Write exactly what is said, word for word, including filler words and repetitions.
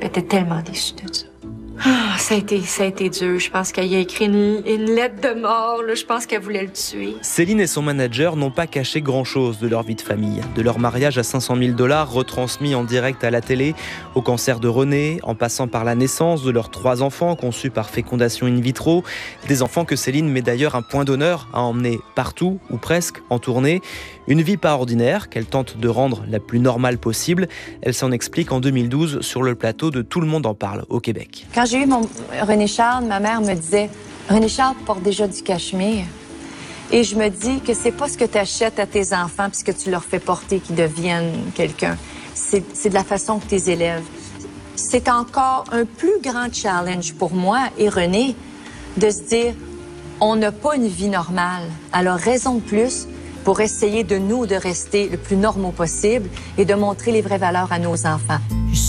Elle était tellement déçue de ça. Ah, ça a été, ça a été dur. Je pense qu'elle a écrit une, une lettre de mort. Là. Je pense qu'elle voulait le tuer. Céline et son manager n'ont pas caché grand-chose de leur vie de famille. De leur mariage à cinq cent mille dollars, retransmis en direct à la télé, au cancer de René, en passant par la naissance de leurs trois enfants conçus par fécondation in vitro. Des enfants que Céline met d'ailleurs un point d'honneur à emmener partout, ou presque, en tournée. Une vie pas ordinaire, qu'elle tente de rendre la plus normale possible. Elle s'en explique en deux mille douze sur le plateau de Tout le monde en parle au Québec. Quand j'ai eu mon René Charles, ma mère me disait « René Charles porte déjà du cachemire. » Et je me dis que c'est pas ce que tu achètes à tes enfants puis ce que tu leur fais porter qui deviennent quelqu'un. C'est, c'est de la façon que tu les élèves. C'est encore un plus grand challenge pour moi et René de se dire « On n'a pas une vie normale. Alors raison de plus pour essayer de nous de rester le plus normaux possible et de montrer les vraies valeurs à nos enfants. »